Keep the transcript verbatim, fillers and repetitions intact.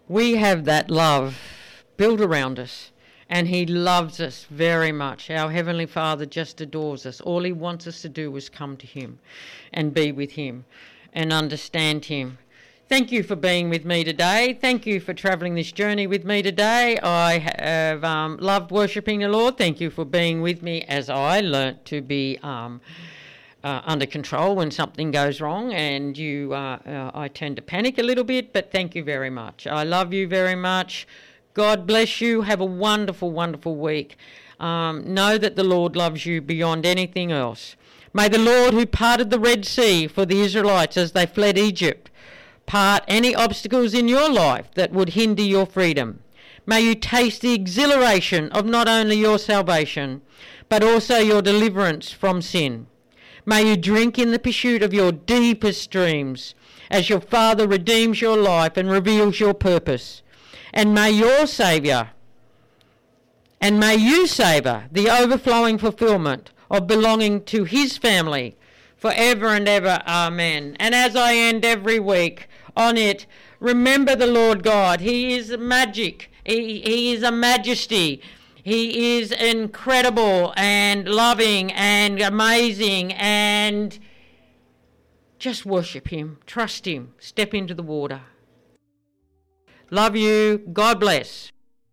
we have that love built around us, and he loves us very much. Our Heavenly Father just adores us. All he wants us to do is come to him and be with him and understand him. Thank you for being with me today. Thank you for travelling this journey with me today. I have um, loved worshipping the Lord. Thank you for being with me as I learnt to be um, uh, under control when something goes wrong, and you, uh, uh, I tend to panic a little bit, but thank you very much. I love you very much. God bless you. Have a wonderful, wonderful week. Um, know that the Lord loves you beyond anything else. May the Lord, who parted the Red Sea for the Israelites as they fled Egypt, part any obstacles in your life that would hinder your freedom. May you taste the exhilaration of not only your salvation, but also your deliverance from sin. May you drink in the pursuit of your deepest dreams as your Father redeems your life and reveals your purpose. And may your Saviour, and may you savour the overflowing fulfilment of belonging to his family forever and ever. Amen. And as I end every week on it, remember the Lord God. He is magic. He, he is a majesty. He is incredible and loving and amazing, and just worship him, trust him, step into the water. Love you. God bless.